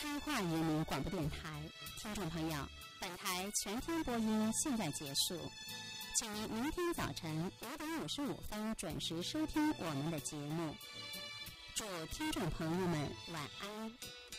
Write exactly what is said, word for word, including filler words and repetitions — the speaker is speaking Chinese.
彰化人民广播电台，听众朋友，本台全天播音现在结束，请您明天早晨五点五十五分准时收听我们的节目。祝听众朋友们晚安。